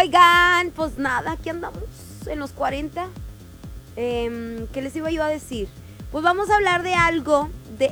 Oigan, pues nada, aquí andamos en los 40. ¿Qué les iba yo a decir? Pues vamos a hablar de algo,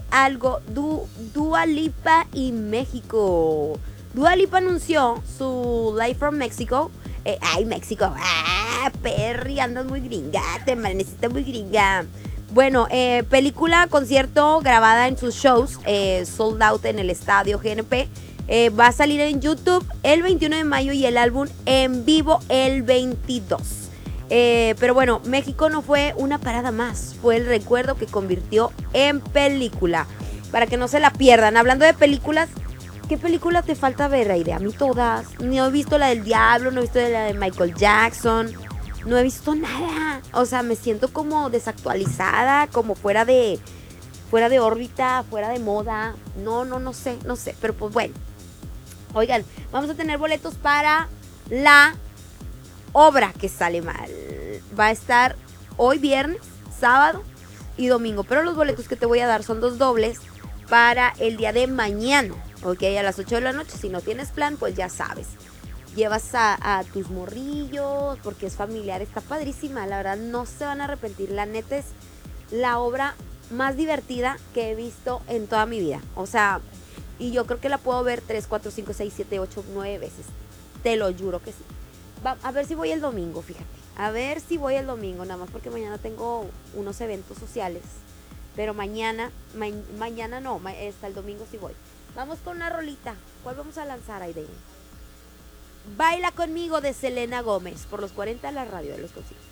Dua Lipa y México. Dua Lipa anunció su Live from Mexico. México, Perry, andas muy gringa, te amaneciste muy gringa. Bueno, película, concierto grabada en sus shows, sold out en el estadio GNP. Va a salir en YouTube el 21 de mayo y el álbum en vivo el 22. Pero bueno, México no fue una parada más, fue el recuerdo que convirtió en película. Para que no se la pierdan. Hablando de películas, ¿qué película te falta ver, Aire? A mí todas. No he visto la del Diablo, no he visto la de Michael Jackson, no he visto nada. O sea, me siento como desactualizada, como fuera de órbita, fuera de moda. No sé. Pero pues bueno. Oigan, vamos a tener boletos para la obra que sale mal. Va a estar hoy viernes, sábado y domingo. Pero los boletos que te voy a dar son 2 dobles para el día de mañana. Ok, a las 8 de la noche. Si no tienes plan, pues ya sabes. Llevas a tus morrillos porque es familiar. Está padrísima, la verdad no se van a arrepentir. La neta es la obra más divertida que he visto en toda mi vida. O sea, y yo creo que la puedo ver 3, 4, 5, 6, 7, 8, 9 veces. Te lo juro que sí. A ver si voy el domingo, fíjate. A ver si voy el domingo, nada más porque mañana tengo unos eventos sociales. Pero mañana no, hasta el domingo sí voy. Vamos con una rolita. ¿Cuál vamos a lanzar, Aide? Baila conmigo de Selena Gómez por los 40 en la radio de los conciertos.